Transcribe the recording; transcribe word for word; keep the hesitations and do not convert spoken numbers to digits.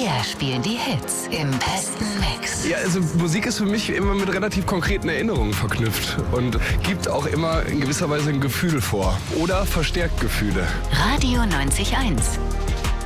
Wir spielen die Hits im besten Mix. Ja, also Musik ist für mich immer mit relativ konkreten Erinnerungen verknüpft und gibt auch immer in gewisser Weise ein Gefühl vor oder verstärkt Gefühle. Radio neunzig Komma eins.